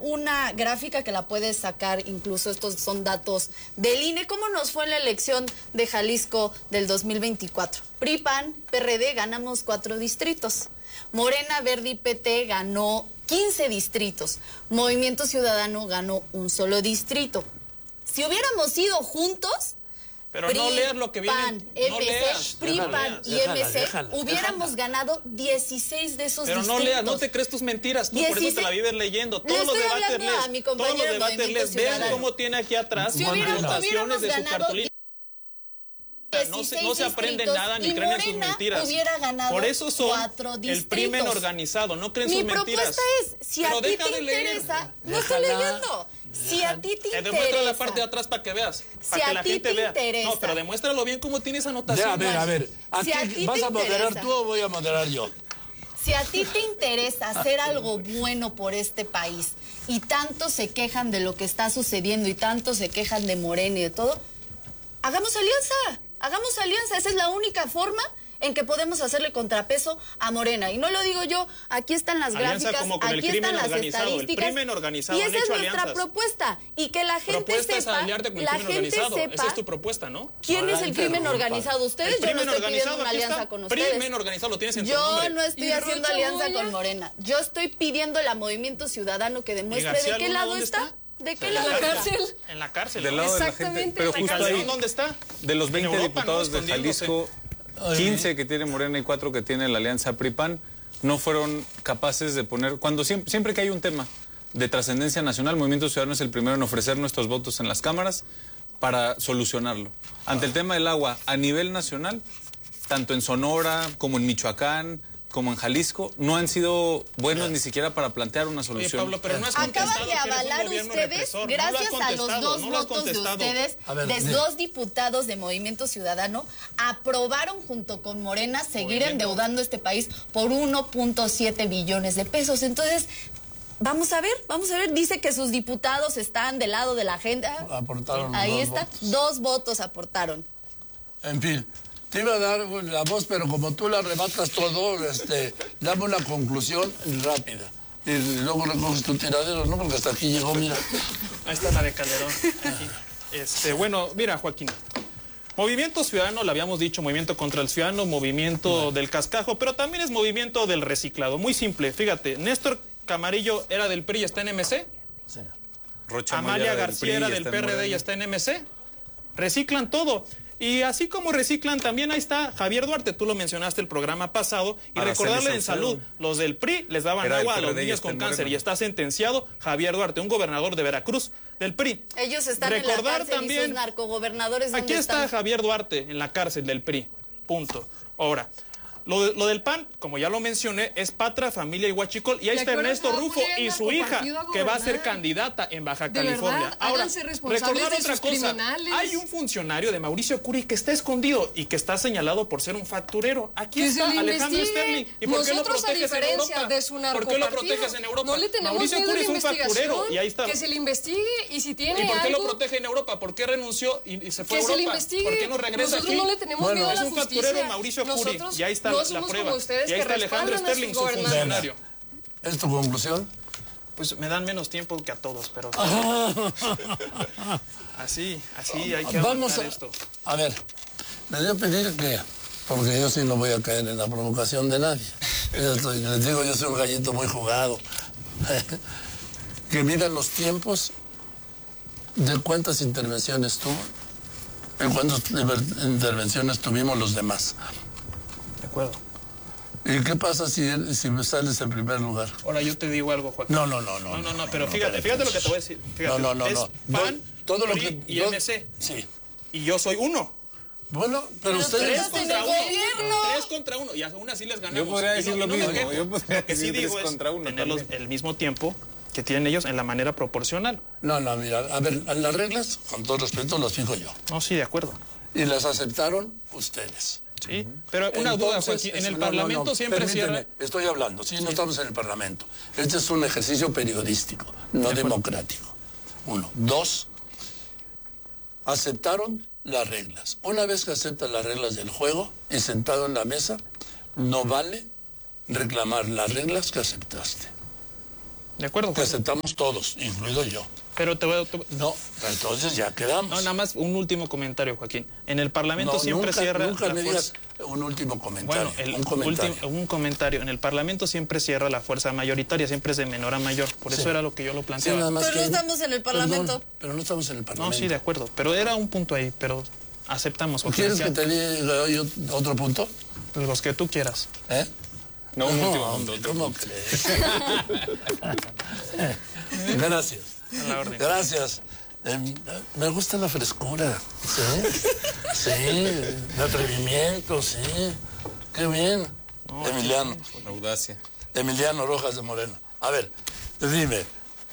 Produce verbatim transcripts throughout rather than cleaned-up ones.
una gráfica que la puedes sacar, incluso estos son datos del I N E. ¿Cómo nos fue en la elección de Jalisco del dos mil veinticuatro? P R I, P A N, P R D ganamos cuatro distritos. Morena, Verde y P T ganó quince distritos. Movimiento Ciudadano ganó un solo distrito. Si hubiéramos ido juntos... Pero P R I, no leas lo que viene. P A N, no M C, leas, P R I, déjala, P A N y déjala, M C, déjala, hubiéramos déjala. ganado dieciséis de esos Pero distritos. no leas, no te crees tus mentiras, tú por eso te la vives leyendo. Todos Le los estoy debates hablando a mi lees, todos los compañero debates Movimiento lees. Vean Ciudadano. cómo tiene aquí atrás Si hubiéramos- anotaciones de su hubiéramos cartulina. No se, no se aprende nada ni y creen en sus Morena mentiras. hubiera ganado Por eso son cuatro el distritos. crimen organizado, no creen Mi sus mentiras. propuesta es, si Pero a ti deja te de leer. interesa, no estoy Déjala. leyendo. Si a ti te Eh, interesa. demuestra la parte de atrás para que veas, Si para que a la ti gente te vea. interesa. No, pero demuéstralo bien cómo tienes Ya, anotación. a ver, a ver. ¿A Si ti a ti vas te a moderar interesa. tú o voy a moderar yo? Si a ti te interesa hacer algo bueno por este país y tanto se quejan de lo que está sucediendo y tanto se quejan de Morena y de todo, hagamos alianza, hagamos alianza. Esa es la única forma en que podemos hacerle contrapeso a Morena. Y no lo digo yo, aquí están las Alianza gráficas, como con el aquí crimen están las organizado, el estadísticas. crimen organizado, y han esa es hecho nuestra alianzas. propuesta. Y que la gente Propuesta es sepa, aliarte con el la crimen gente organizado. sepa Esa es tu propuesta, ¿no? quién es Ahora el crimen interrumpa. organizado. Ustedes, El yo no crimen estoy pidiendo organizado, una aquí alianza está. con ustedes. Crimen organizado, lo tienes en tu Yo nombre. no estoy ¿Y haciendo Rocha alianza Moya? con Morena. Yo estoy pidiéndole a Movimiento Ciudadano que demuestre García de qué Luna lado dónde está. está? ¿De qué En lado la está? cárcel. En la cárcel. Del ¿no? lado de la gente. Exactamente. Pero ¿Y justo Calderón ahí, dónde está? de los veinte Europa, diputados ¿no? de Escondiéndose. Jalisco, quince que tiene Morena y cuatro que tiene la alianza P R I P A N, no fueron capaces de poner, cuando siempre, siempre que hay un tema de trascendencia nacional, Movimiento Ciudadano es el primero en ofrecer nuestros votos en las cámaras para solucionarlo. Ante el tema del agua a nivel nacional, tanto en Sonora como en Michoacán, como en Jalisco, no han sido buenos ni siquiera para plantear una Oye, solución. Pablo, pero no has Acaban contestado de que eres un avalar gobierno ustedes, represor. No lo has gracias a los contestado, dos no lo has votos de contestado. ustedes, A ver, de di- dos diputados de Movimiento Ciudadano, aprobaron junto con Morena seguir Movimiento. endeudando este país por uno punto siete billones de pesos. Entonces, vamos a ver, vamos a ver. Dice que sus diputados están del lado de la agenda. Aportaron los Ahí dos está, votos. dos votos aportaron. En fin, te iba a dar la voz, pero como tú la arrebatas todo, este, dame una conclusión rápida. Y luego recoges tu tiradero, ¿no? Porque hasta aquí llegó, mira. Ahí está la de Calderón. Aquí. Este, bueno, mira, Joaquín. Movimiento Ciudadano, le habíamos dicho, movimiento contra el ciudadano, movimiento del cascajo, pero también es movimiento del reciclado. Muy simple, fíjate, Néstor Camarillo era del P R I y está en M C. Sí. Rocha Moya Amalia del García P R I era y del está en P R D y Morena. está en M C. Reciclan todo. Y así como reciclan, también ahí está Javier Duarte, tú lo mencionaste el programa pasado, y Araceli recordarle en Saucedo. salud, los del P R I les daban Era del agua a los P R D y niños está con en cáncer, Morena. y está sentenciado Javier Duarte, un gobernador de Veracruz, del P R I. Ellos están Recordar en la cárcel y también- sus narcogobernadores, ¿dónde Aquí está están? Javier Duarte en la cárcel del P R I. Punto. Ahora, lo, de- lo del P A N, como ya lo mencioné, es Patra, Familia y Huachicol. Y ahí ¿De está acuerdo? Ernesto Ah, Rufo poner el y su hija, narcopartido a que va a ser gobernar. candidata en Baja De California. verdad, Ahora, háganse responsables recordar de otra sus cosa. criminales. Hay un funcionario de Mauricio Curi que está escondido y que está señalado por ser un facturero. Aquí Que está se le Alejandro investigue. Sterling. ¿Y por qué lo Nosotros, a proteges en diferencia Europa? de su ¿Por qué lo narcopartido, proteges en Europa? no le tenemos Mauricio miedo a Curi la es un facturero investigación, y ahí está. que se le investigue y si tiene ¿Y por qué lo algo, protege en Europa? ¿Por qué renunció y, y se fue que a se le Europa? investigue. ¿Por qué no regresa Nosotros aquí? no le tenemos Bueno, miedo a Es la un justicia. facturero Mauricio Curi. Nosotros Y ahí está no la somos prueba. como ustedes Y ahí que está Alejandro respaldan a sus Sterling, su gobernantes. funcionario. ¿Es tu conclusión? Pues me dan menos tiempo que a todos, pero así, así hay que Vamos aguantar a, esto. a ver, les voy a pedir que, porque yo sí no voy a caer en la provocación de nadie. Yo estoy- les digo, yo soy un gallito muy jugado. Que midan los tiempos de cuántas intervenciones tuvo y cuántas intervenciones tuvimos los demás. De acuerdo. ¿Y qué pasa si, si sales en primer lugar? Ahora yo te digo algo, Joaquín. No, no, no, no. No, no, no, pero fíjate, fíjate lo que te voy a decir. Fíjate, No, no, no, es no. P A N, Todo lo P R I que y yo- M C. Sí. Y yo soy uno. Bueno, pero Pero ustedes... Tres Estás en contra el uno. gobierno. Tres contra uno. Y aún así les ganamos. Yo podría Y decir no- lo y no me mismo, quejo. yo podría Lo que sí decir tres digo es contra uno tenerlos también. el mismo tiempo que tienen ellos en la manera proporcional. No, no, mira, a ver, las reglas, con todo respeto, las fijo yo. No, sí, de acuerdo. Y las aceptaron ustedes. Sí, pero una duda, Entonces, Joaquín. En es- el no, no, Parlamento no, siempre permíteme, cierra... estoy hablando, sí, no estamos en el Parlamento. Este es un ejercicio periodístico, no democrático. Uno. Dos, aceptaron las reglas. Una vez que aceptas las reglas del juego y sentado en la mesa, no vale reclamar las reglas que aceptaste. De acuerdo, Que Joaquín. aceptamos todos, incluido yo. Pero te voy a... te- No, entonces ya quedamos. No, nada más un último comentario, Joaquín. En el Parlamento No, siempre nunca, cierra nunca la me fuerza... digas un último comentario. Bueno, el un comentario. último- un comentario. En el Parlamento siempre cierra la fuerza mayoritaria, siempre es de menor a mayor. Por eso Sí. era lo que yo lo Sí, planteaba. nada más Pero que- no estamos en el Perdón, Parlamento. pero no estamos en el No, Parlamento. sí, de acuerdo. Pero era un punto ahí, pero aceptamos. Joaquín. ¿Quieres Ya- que te diga yo otro punto? Los que tú quieras. ¿Eh? No, un último hombre, punto. ¿cómo crees? Gracias. A la orden. Gracias. Eh, me gusta la frescura. Sí. Sí. El atrevimiento, sí. Qué bien. Emiliano. La audacia. Emiliano Rojas de Moreno. A ver, dime.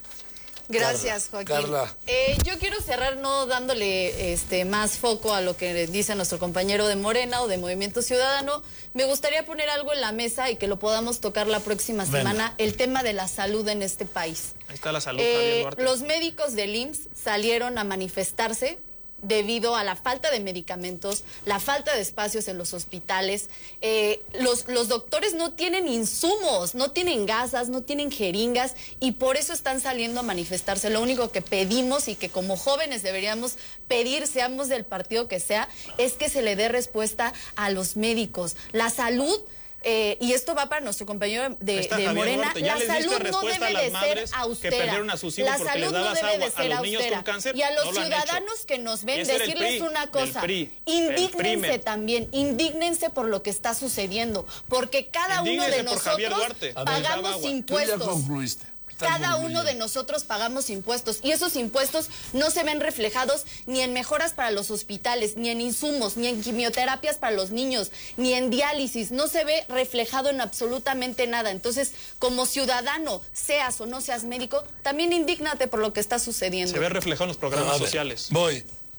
Gracias, Carla, Joaquín. Carla. Eh, yo quiero cerrar no dándole este más foco a lo que dice nuestro compañero de Morena o de Movimiento Ciudadano. Me gustaría poner algo en la mesa y que lo podamos tocar la próxima Venga. semana, el tema de la salud en este país. Ahí está la salud, Eh, Javier Duarte. los médicos del I M S S salieron a manifestarse debido a la falta de medicamentos, la falta de espacios en los hospitales. Eh, los, los doctores no tienen insumos, no tienen gasas, no tienen jeringas y por eso están saliendo a manifestarse. Lo único que pedimos y que como jóvenes deberíamos pedir, seamos del partido que sea, es que se le dé respuesta a los médicos. La salud... Eh, y esto va para nuestro compañero de, Está de Javier Morena, Duarte. Ya la les diste salud no respuesta a debe las de ser madres que austera. perdieron a sus hijos La porque les salud no dabas debe agua de a ser los niños austera. con cáncer. Y a los No lo han ciudadanos hecho. que nos ven, Ese era el decirles P R I, una del cosa, P R I, el indígnense PRIME. también, indígnense por lo que está sucediendo, porque cada uno Indígnense de por Javier nosotros Duarte. A ver, pagamos Agua. Tú ya impuestos. concluiste. Estás Cada uno concluyendo. de nosotros pagamos impuestos y esos impuestos no se ven reflejados ni en mejoras para los hospitales, ni en insumos, ni en quimioterapias para los niños, ni en diálisis. No se ve reflejado en absolutamente nada. Entonces, como ciudadano, seas o no seas médico, también indígnate por lo que está sucediendo. Se ve reflejado en los programas A ver, sociales. Voy.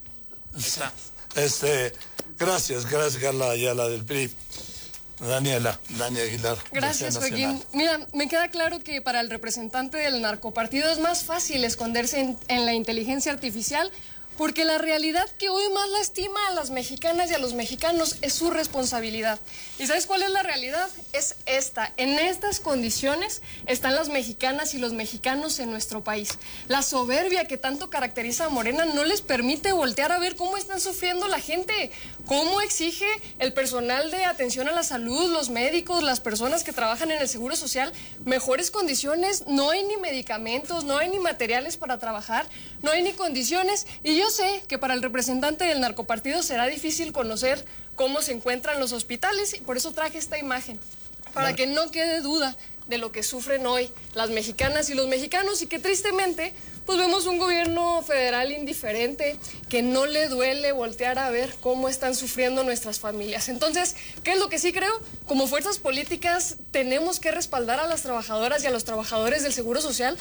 Ahí está. Este, gracias, gracias, Carla Ayala del P R I. Daniela, Dani Aguilar. Gracias, Deseo Nacional. Joaquín. Mira, me queda claro que para el representante del narcopartido es más fácil esconderse en, en la inteligencia artificial porque la realidad que hoy más lastima a las mexicanas y a los mexicanos es su responsabilidad. ¿Y sabes cuál es la realidad? Es esta. En estas condiciones están las mexicanas y los mexicanos en nuestro país. La soberbia que tanto caracteriza a Morena no les permite voltear a ver cómo están sufriendo la gente, cómo exige el personal de atención a la salud, los médicos, las personas que trabajan en el Seguro Social, mejores condiciones. No hay ni medicamentos, no hay ni materiales para trabajar, no hay ni condiciones. Y yo sé que para el representante del narcopartido será difícil conocer cómo se encuentran los hospitales y por eso traje esta imagen, para que no quede duda de lo que sufren hoy las mexicanas y los mexicanos y que tristemente pues vemos un gobierno federal indiferente que no le duele voltear a ver cómo están sufriendo nuestras familias. Entonces, ¿qué es lo que sí creo? Como fuerzas políticas tenemos que respaldar a las trabajadoras y a los trabajadores del Seguro Social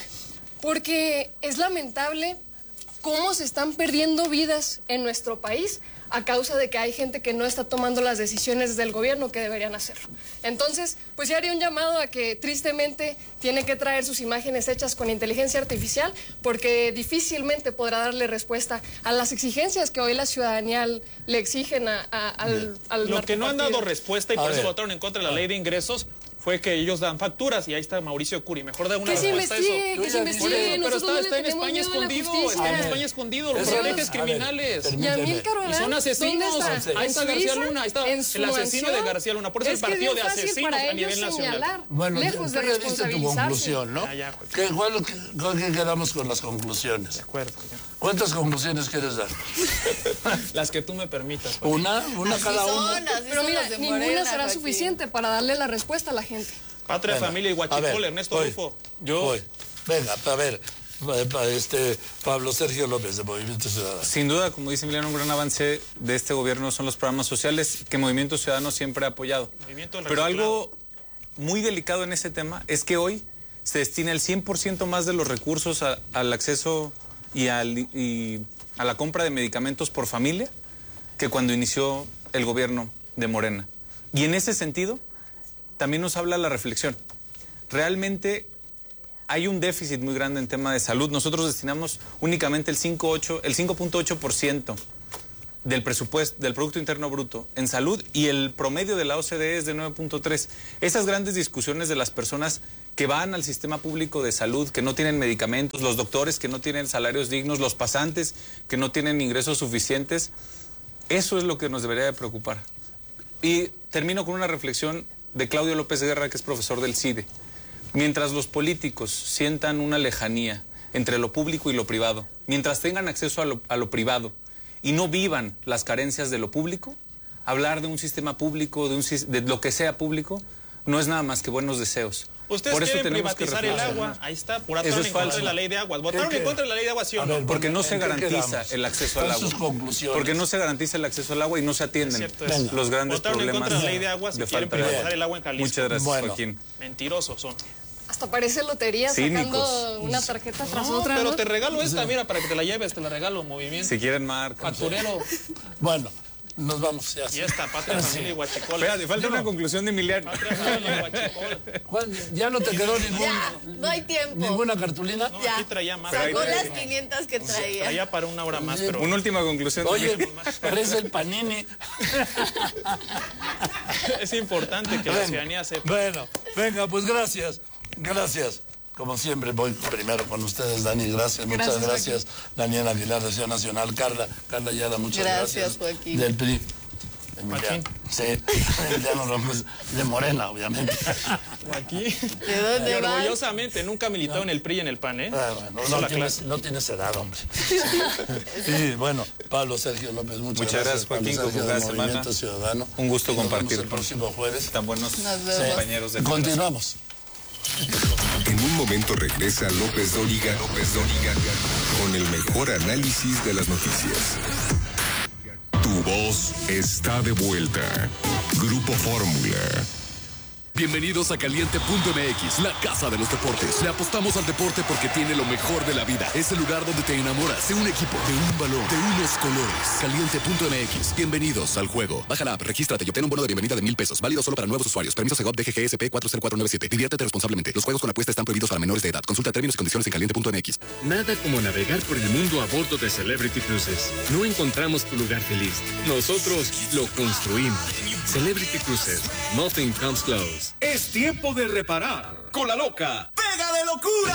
porque es lamentable cómo se están perdiendo vidas en nuestro país a causa de que hay gente que no está tomando las decisiones del gobierno que deberían hacerlo. Entonces, pues ya haría un llamado a que tristemente tiene que traer sus imágenes hechas con inteligencia artificial porque difícilmente podrá darle respuesta a las exigencias que hoy la ciudadanía le exigen a, a, al, al Lo que no han narcopartido. dado respuesta y A por eso ver. votaron en contra de la ley de ingresos fue que ellos dan facturas y ahí está Mauricio Curi. Mejor da una Que se respuesta a investigue, eso. que se Por investigue. Pero Nosotros está, no le está en tenemos España miedo a la escondido, justicia. está en España escondido, los Eso personajes es- a ver, criminales. permíteme. Yamil Carolan, Y son asesinos. ¿dónde está? Ahí ¿En está García Suiza? Luna, ahí está ¿En el su asesino de mansión? García Luna. Por eso Es el que es partido bien de fácil asesinos para a ellos nivel nacional. señalar, Bueno, lejos tú de ya diste tu responsabilizarse. conclusión, ¿no? Ya, ya, Joaquín. ¿Qué, cuál- ¿Con qué quedamos con las conclusiones? De acuerdo. ¿Cuántas conclusiones quieres dar? Las que tú me permitas. Joaquín. ¿Una? ¿Una Así cada son, una? así Pero son mira, los de ninguna Morena, será Joaquín. suficiente para darle la respuesta a la gente. Patria, Venga, familia y a Huachicol, ver, Ernesto voy. Rufo. Yo, Voy. Venga, a ver, pa- pa- este, Pablo Sergio López, de Movimiento Ciudadano. sin duda, como dice Emiliano, un gran avance de este gobierno son los programas sociales que Movimiento Ciudadano siempre ha apoyado. Movimiento del Pero reciclado. algo muy delicado en ese tema es que hoy se destina el cien por ciento más de los recursos a- al acceso y, al- y a la compra de medicamentos por familia que cuando inició el gobierno de Morena. Y en ese sentido, también nos habla la reflexión. Realmente hay un déficit muy grande en tema de salud. Nosotros destinamos únicamente el cinco punto ocho, el cinco punto ocho por ciento del presupuesto, del Producto Interno Bruto en salud y el promedio de la O C D E es de nueve punto tres. Esas grandes discusiones de las personas que van al sistema público de salud, que no tienen medicamentos, los doctores que no tienen salarios dignos, los pasantes que no tienen ingresos suficientes. Eso es lo que nos debería de preocupar. Y termino con una reflexión de Claudio López Guerra, que es profesor del CIDE. Mientras los políticos sientan una lejanía entre lo público y lo privado, mientras tengan acceso a lo, a lo privado y no vivan las carencias de lo público, hablar de un sistema público, de, un, de lo que sea público, no es nada más que buenos deseos. Ustedes por eso quieren tenemos privatizar que el agua, ahí está, por votaron eso es en contra falso. de la ley de aguas. ¿Votaron en contra de la ley de agua, sí o no? ver, Porque no se ¿en qué garantiza quedamos? el acceso al ¿Cuáles agua. sus conclusiones? Porque no se garantiza el acceso al agua y no se atienden cierto eso. los grandes Votaron en problemas contra de la ley de aguas y de quieren falta de agua. privatizar el agua en Jalisco. Muchas gracias, Bueno. Joaquín. Mentirosos son. Hasta parece lotería Cínicos. sacando una tarjeta tras No, otra, pero ¿no? te regalo esta, mira, para que te la lleves, te la regalo, movimiento. Si quieren marca. Facturero. Bueno, nos vamos. Ya, Y esta, Patria, Familia y Huachicol. Espérate, falta una conclusión de Emiliano. Patria, Familia y Huachicol. Juan, ¿ya no te quedó ningún, Ya, no hay tiempo. ninguna cartulina? No, Ya. aquí traía más. Sacó Traía- las quinientas que traía. Traía para una hora más, pero Una última conclusión. de Oye, Emiliano. parece el Panini. es importante que la Venga, ciudadanía sepa. Bueno, venga, pues gracias. Gracias. Como siempre, voy primero con ustedes, Dani. Gracias, muchas Gracias, gracias. Daniel Aguilar, de Acción Nacional. Carla, Carla Ayala, muchas Gracias, gracias. Joaquín. Del P R I. Emiliano. Joaquín. Sí, Emiliano Ramos, de Morena, obviamente. Aquí. ¿De dónde Y vas? orgullosamente, nunca ha militado en el P R I y en el P A N, ¿eh? Ah, bueno, Sola no, tienes, clase. no tienes edad, hombre. Sí, bueno, Pablo Sergio López, muchas, Muchas gracias, Pablo Joaquín, Sergio, como de cada semana. Movimiento Ciudadano. Un gusto Y nos compartir vemos el con- próximo jueves. Tan buenos Nos vemos. compañeros de Continuamos. En un momento regresa López Dóriga, López Dóriga, con el mejor análisis de las noticias. Tu voz está de vuelta. Grupo Fórmula. Bienvenidos a Caliente punto M X, la casa de los deportes. Le apostamos al deporte porque tiene lo mejor de la vida. Es el lugar donde te enamoras de un equipo, de un balón, de unos colores. Caliente punto M X. Bienvenidos al juego. Baja la app, regístrate y obtén un bono de bienvenida de mil pesos. Válido solo para nuevos usuarios. Permiso Segov D G G S P cuatro cero cuatro nueve siete. Diviértete responsablemente. Los juegos con apuesta están prohibidos para menores de edad. Consulta términos y condiciones en caliente punto M X. Nada como navegar por el mundo a bordo de Celebrity Cruises. No encontramos tu lugar feliz. Nosotros lo construimos. Celebrity Cruises. Nothing comes close. Es tiempo de reparar con la loca Pega de Locura.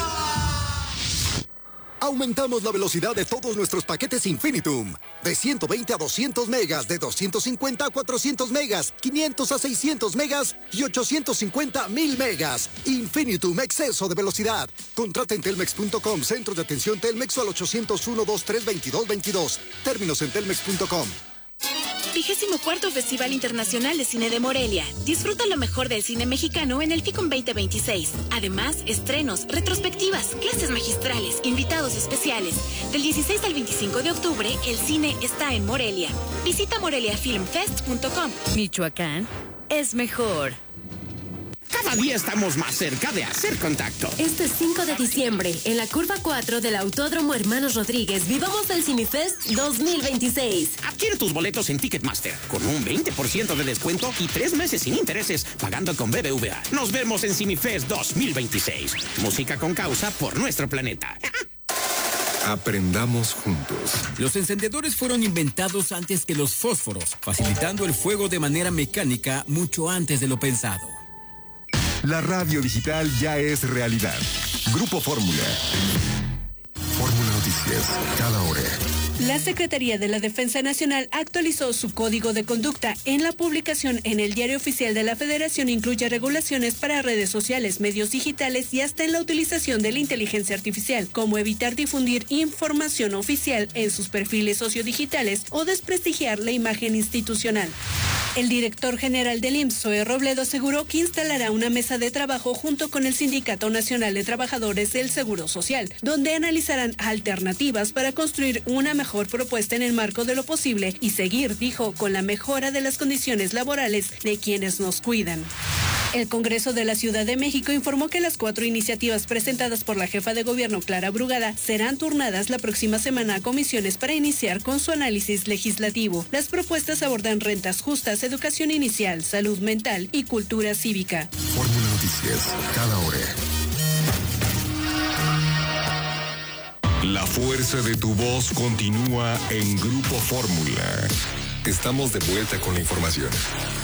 Aumentamos la velocidad de todos nuestros paquetes Infinitum. De ciento veinte a doscientos megas, de doscientos cincuenta a cuatrocientos megas, quinientos a seiscientos megas y ochocientos cincuenta a mil megas. Infinitum, exceso de velocidad. Contrata en telmex punto com, centro de atención Telmex o al ochocientos uno, veintitrés, veintidós, veintidós. Términos en telmex punto com. Vigésimo cuarto Festival Internacional de Cine de Morelia. Disfruta lo mejor del cine mexicano en el FICOM veinte veintiséis. Además, estrenos, retrospectivas, clases magistrales, invitados especiales. Del dieciséis al veinticinco de octubre, el cine está en Morelia. Visita morelia film fest punto com. Michoacán es mejor. Cada día estamos más cerca de hacer contacto. Este cinco de diciembre, en la curva cuatro del Autódromo Hermanos Rodríguez, vivamos el CineFest dos mil veintiséis. Adquiere tus boletos en Ticketmaster con un veinte por ciento de descuento y tres meses sin intereses pagando con B B V A. Nos vemos en CineFest dos mil veintiséis. Música con causa por nuestro planeta. Aprendamos juntos. Los encendedores fueron inventados antes que los fósforos, facilitando el fuego de manera mecánica mucho antes de lo pensado. La radio digital ya es realidad. Grupo Fórmula. Fórmula Noticias, cada hora. La Secretaría de la Defensa Nacional actualizó su código de conducta. En la publicación en el Diario Oficial de la Federación incluye regulaciones para redes sociales, medios digitales y hasta en la utilización de la inteligencia artificial, como evitar difundir información oficial en sus perfiles sociodigitales o desprestigiar la imagen institucional. El director general del I M S S, Zoe Robledo, aseguró que instalará una mesa de trabajo junto con el Sindicato Nacional de Trabajadores del Seguro Social, donde analizarán alternativas para construir una mejor propuesta en el marco de lo posible y seguir, dijo, con la mejora de las condiciones laborales de quienes nos cuidan. El Congreso de la Ciudad de México informó que las cuatro iniciativas presentadas por la jefa de gobierno, Clara Brugada, serán turnadas la próxima semana a comisiones para iniciar con su análisis legislativo. Las propuestas abordan rentas justas, educación inicial, salud mental y cultura cívica. Fórmula Noticias, cada hora. La fuerza de tu voz continúa en Grupo Fórmula. Estamos de vuelta con la información.